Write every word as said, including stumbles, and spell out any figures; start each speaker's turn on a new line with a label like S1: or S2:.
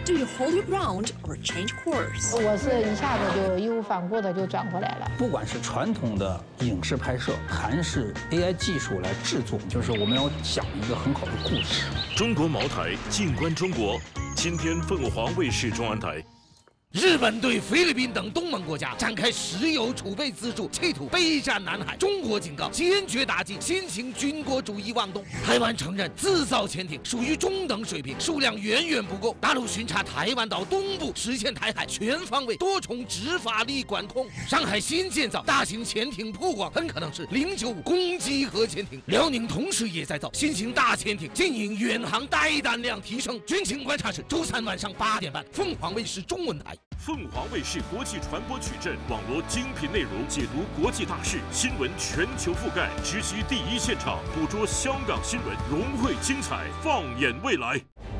S1: Do you hold your ground or change course?
S2: 我是一下子就义无反顾的就转过来了。
S3: 不管是传统的影视拍摄，还是 A I 技术来制作，就是我们要讲一个很好的故事。
S4: 中国茅台，静观中国。今天凤凰卫视中文台。
S5: 日本对菲律宾等东盟国家展开石油储备资助，企图备战南海。中国警告，坚决打击新型军国主义妄动。台湾承认自造潜艇属于中等水平，数量远远不够。大陆巡查台湾岛东部，实现台海全方位多重执法力管控。上海新建造大型潜艇曝光，很可能是零九五攻击核潜艇。辽宁同时也在造新型大潜艇，经营远航带弹量提升。军情观察室周三晚上八点半，凤凰卫视中文台。
S4: 凤凰卫视国际传播矩阵，网罗精品内容，解读国际大事，新闻全球覆盖，直击第一现场，捕捉香港新闻，融汇精彩，放眼未来。